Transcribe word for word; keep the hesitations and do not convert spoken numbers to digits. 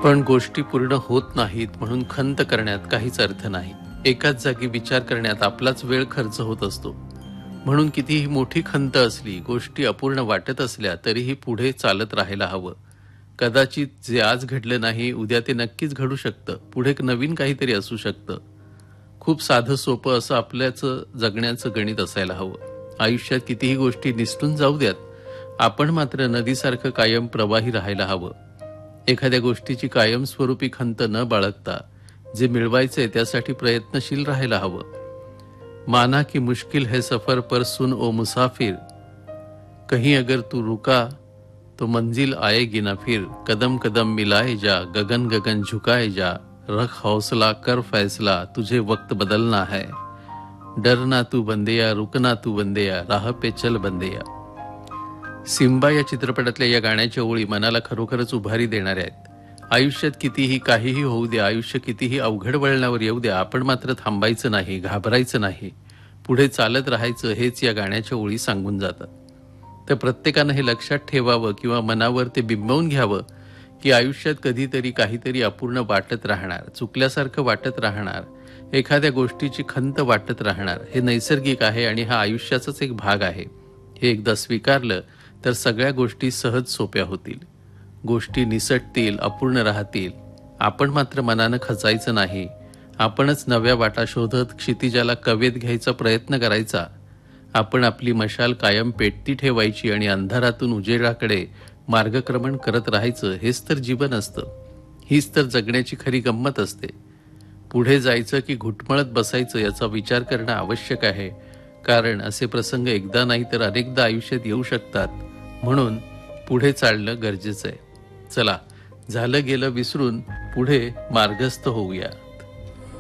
पण गोष्टी पूर्ण होत नाहीत म्हणून खंत करण्यात काहीच अर्थ नाही. एकाच जागी विचार करण्यात आपलाच वेळ खर्च होत असतो. म्हणून कितीही मोठी खंत असली, गोष्टी अपूर्ण वाटत असल्या तरीही पुढे चालत राहायला हवं. कदाचित जे आज घडलं नाही उद्या ते नक्कीच घडू शकतं. पुढे नवीन काहीतरी असू शकतं. खूप साधं सोपं असं आपल्याचं जगण्याचं गणित असायला हवं. आयुष्यात कितीही गोष्टी निसटून जाऊ द्यात, आपण मात्र नदीसारखं कायम प्रवाही राहायला हवं. एखाद्या गोष्टीची कायमस्वरूपी खंत न बाळगता जे मिळवायचंय त्यासाठी प्रयत्नशील राहायला हवं. माना कि मुश्किल है सफर पर सुन ओ मुसाफिर, कहीं अगर तू रुका तो मंजिल आएगी ना फिर. कदम कदम मिलाए जा, गगन गगन झुकाए जा, रख हौसला कर फैसला, तुझे वक्त बदलना है. डरना तू बंदेया, रुकना तू बंदेया, राह पे चल बंदेया. सिम्बा या चित्रपटातल्या या गाण्याच्या ओळी मनाला खरोखरच उभारी देणाऱ्या आहेत. आयुष्यात कितीही काहीही होऊ द्या, आयुष्य कितीही अवघड वळणावर येऊ द्या, आपण मात्र थांबायचं नाही, घाबरायचं नाही, पुढे चालत राहायचं हेच या गाण्याच्या ओळी सांगून जातात. तर प्रत्येकानं हे लक्षात ठेवावं किंवा मनावर ते बिंबवून घ्यावं की आयुष्यात कधीतरी काहीतरी अपूर्ण वाटत राहणार, चुकल्यासारखं वाटत राहणार, एखाद्या गोष्टीची खंत वाटत राहणार. हे नैसर्गिक आहे आणि हा आयुष्याचाच एक भाग आहे. हे एकदा स्वीकारलं तर सगळ्या गोष्टी सहज सोप्या होतील. गोष्टी निसटतील, अपूर्ण राहतील. आपण मात्र मनानं खचायचं नाही. आपणच नव्या वाटा शोधत क्षितिजाला कवेत घ्यायचा प्रयत्न करायचा. आपण आपली मशाल कायम पेटती ठेवायची आणि अंधारातून उजेडाकडे मार्गक्रमण करत राहायचं. हेच तर जीवन असतं. हीच तर जगण्याची खरी गंमत असते. पुढे जायचं की घुटमळत बसायचं याचा विचार करणं आवश्यक आहे. कारण असे प्रसंग एकदा नाही तर अनेकदा आयुष्यात येऊ शकतात. म्हणून पुढे चालणं गरजेचं आहे. चला, झालं गेलं विसरून पुढे मार्गस्थ होऊया.